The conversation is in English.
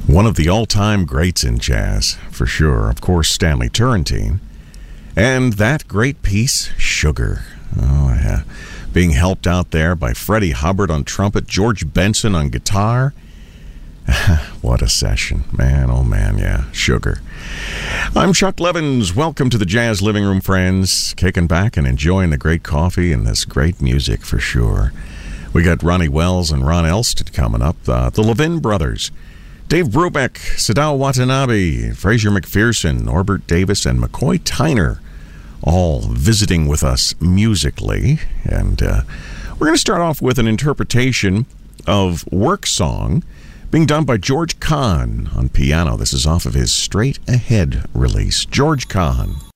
One of the all-time greats in jazz, for sure. Of course, Stanley Turrentine. And that great piece, Sugar. Oh, yeah. Being helped out there by Freddie Hubbard on trumpet, George Benson on guitar. What a session. Man, oh man, yeah. Sugar. I'm Chuck Levins. Welcome to the Jazz Living Room, friends. Kicking back and enjoying the great coffee and this great music, for sure. We got Ronnie Wells and Ron Elstead coming up. The Levin Brothers. Dave Brubeck, Sadao Watanabe, Fraser McPherson, Norbert Davis, and McCoy Tyner all visiting with us musically. And we're going to start off with an interpretation of Work Song being done by George Kahn on piano. This is off of his Straight Ahead release. George Kahn.